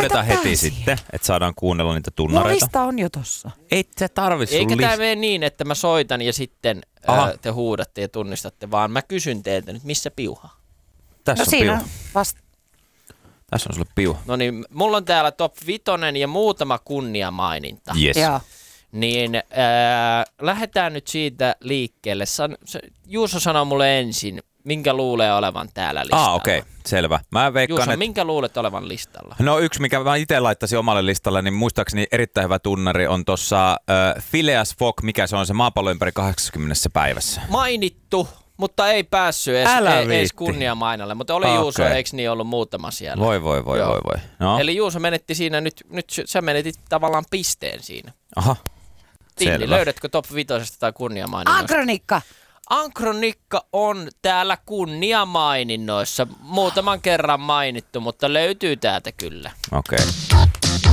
hoidetaan heti sitten, että saadaan kuunnella niitä tunnareita. Lista on jo tossa. Ei se tarvi sun Eikä tämä mene niin, että mä soitan ja sitten te huudatte ja tunnistatte, vaan mä kysyn teiltä nyt, missä piuha? Tässä on siinä piuha. Tässä on sulle piuha. No niin, mulla on täällä top 5 ja muutama kunniamaininta. Yes. Joo. Niin lähdetään nyt siitä liikkeelle. Juuso sanoo mulle ensin, minkä luulee olevan täällä listalla. Okei. Selvä. Mä veikkaan, Juuso, että... minkä luulet olevan listalla? No yksi, mikä mä itse laittaisin omalle listalle, niin muistaakseni erittäin hyvä tunnari on tuossa Phileas Fogg, mikä se on se maapallo ympäri 80 päivässä. Mainittu, mutta ei päässyt edes kunniamainalle. Mutta oli Juuso, eikö niin ollut muutama siellä? Voi. No. Eli Juuso menetti siinä nyt sä menetit tavallaan pisteen siinä. Aha. Tilli, löydätkö top 5 tai kunniamaininnoista? Ankronikka. Ankronikka on täällä kunniamaininnoissa. Muutaman kerran mainittu, mutta löytyy täältä kyllä. Okei.